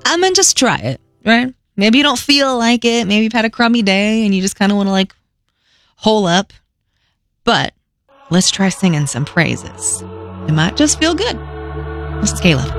I mean, just try it, right? Maybe you don't feel like it. Maybe you've had a crummy day and you just kind of want to like hole up. But let's try singing some praises. It might just feel good. This is Kayla.